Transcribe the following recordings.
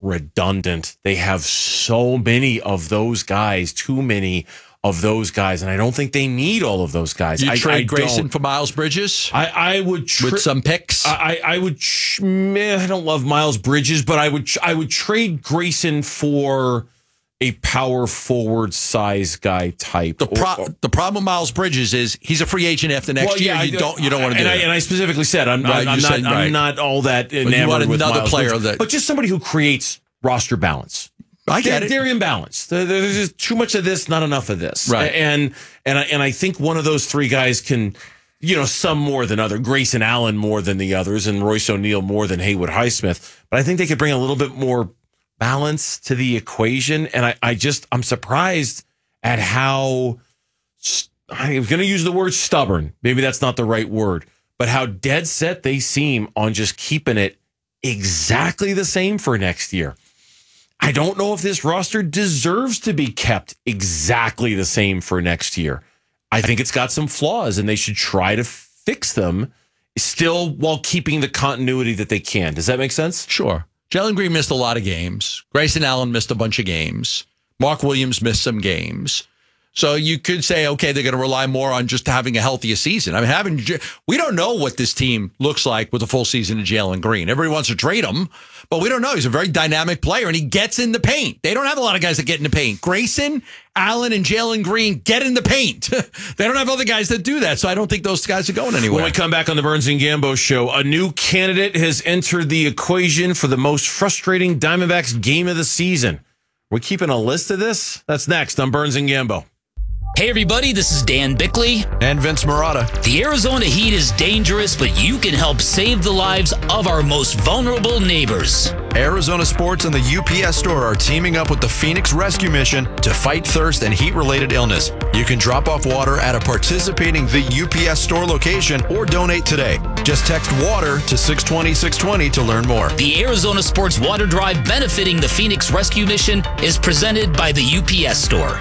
redundant. They have so many of those guys, too many of those guys, and I don't think they need all of those guys. You trade I Grayson for Miles Bridges? I would with some picks. I would. Man, I don't love Miles Bridges, but I would trade Grayson for a power forward size guy type. The problem with Miles Bridges is he's a free agent after next year. You don't want to do that. And I specifically said I'm not all that enamored with Miles Bridges, but just somebody who creates roster balance. I get it. They're imbalanced. There's just too much of this, not enough of this. Right. And I think one of those three guys can, some more than other. Grayson Allen more than the others, and Royce O'Neal more than Haywood Highsmith. But I think they could bring a little bit more balance to the equation. And I'm surprised at how, I'm going to use the word stubborn. Maybe that's not the right word, but how dead set they seem on just keeping it exactly the same for next year. I don't know if this roster deserves to be kept exactly the same for next year. I think it's got some flaws, and they should try to fix them still while keeping the continuity that they can. Does that make sense? Sure. Jalen Green missed a lot of games. Grayson Allen missed a bunch of games. Mark Williams missed some games. So you could say, okay, they're going to rely more on just having a healthier season. I mean, we don't know what this team looks like with a full season of Jalen Green. Everybody wants to trade him, but we don't know. He's a very dynamic player, and he gets in the paint. They don't have a lot of guys that get in the paint. Grayson, Allen, and Jalen Green get in the paint. They don't have other guys that do that, so I don't think those guys are going anywhere. When we come back on the Burns and Gambo show, a new candidate has entered the equation for the most frustrating Diamondbacks game of the season. We're keeping a list of this? That's next on Burns and Gambo. Hey everybody, this is Dan Bickley. And Vince Marotta. The Arizona heat is dangerous, but you can help save the lives of our most vulnerable neighbors. Arizona Sports and the UPS Store are teaming up with the Phoenix Rescue Mission to fight thirst and heat-related illness. You can drop off water at a participating The UPS Store location or donate today. Just text WATER to 620-620 to learn more. The Arizona Sports Water Drive benefiting the Phoenix Rescue Mission is presented by the UPS Store.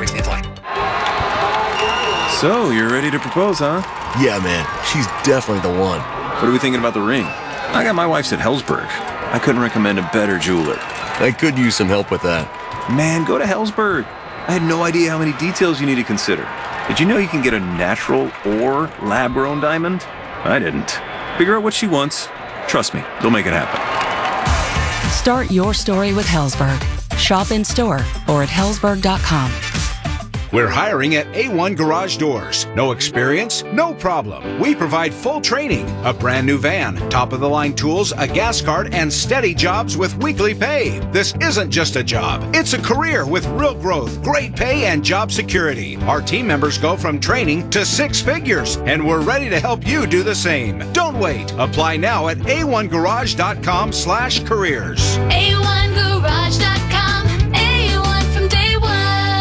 So, you're ready to propose, huh? Yeah, man. She's definitely the one. What are we thinking about the ring? I got my wife's at Hellsberg. I couldn't recommend a better jeweler. I could use some help with that. Man, go to Hellsberg. I had no idea how many details you need to consider. Did you know you can get a natural or lab-grown diamond? I didn't. Figure out what she wants. Trust me, they'll make it happen. Start your story with Hellsberg. Shop in store or at hellsberg.com. We're hiring at A1 Garage Doors. No experience? No problem. We provide full training, a brand new van, top-of-the-line tools, a gas card, and steady jobs with weekly pay. This isn't just a job. It's a career with real growth, great pay, and job security. Our team members go from training to six figures, and we're ready to help you do the same. Don't wait. Apply now at a1garage.com/careers. A1garage.com. A1 from day one.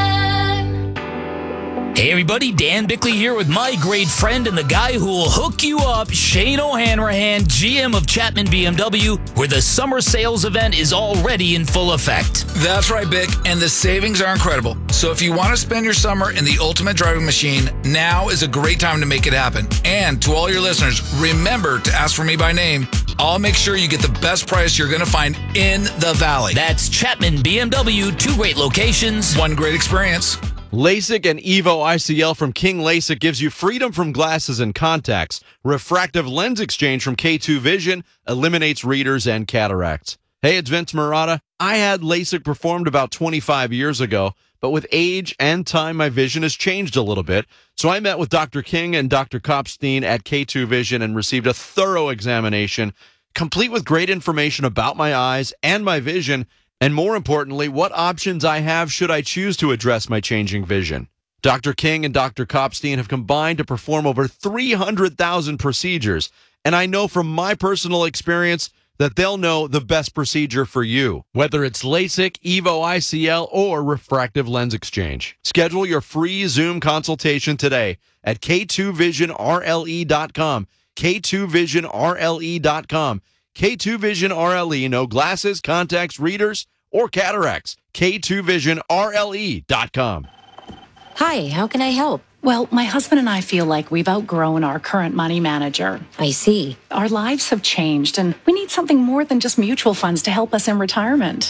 Hey everybody, Dan Bickley here with my great friend and the guy who will hook you up, Shane O'Hanrahan, GM of Chapman BMW, where the summer sales event is already in full effect. That's right, Bick, and the savings are incredible. So if you want to spend your summer in the ultimate driving machine, now is a great time to make it happen. And to all your listeners, remember to ask for me by name. I'll make sure you get the best price you're going to find in the Valley. That's Chapman BMW, 2 great locations, 1 great experience. LASIK and EVO ICL from King LASIK gives you freedom from glasses and contacts. Refractive lens exchange from K2 Vision eliminates readers and cataracts. Hey, it's Vince Marotta. I had LASIK performed about 25 years ago, but with age and time, my vision has changed a little bit. So I met with Dr. King and Dr. Kopstein at K2 Vision and received a thorough examination, complete with great information about my eyes and my vision, and more importantly, what options I have should I choose to address my changing vision. Dr. King and Dr. Kopstein have combined to perform over 300,000 procedures, and I know from my personal experience that they'll know the best procedure for you, whether it's LASIK, EVO ICL, or refractive lens exchange. Schedule your free Zoom consultation today at K2VisionRLE.com, K2VisionRLE.com. K2 Vision RLE, no glasses, contacts, readers, or cataracts. K2VisionRLE.com. Hi, how can I help? Well, my husband and I feel like we've outgrown our current money manager. I see. Our lives have changed, and we need something more than just mutual funds to help us in retirement.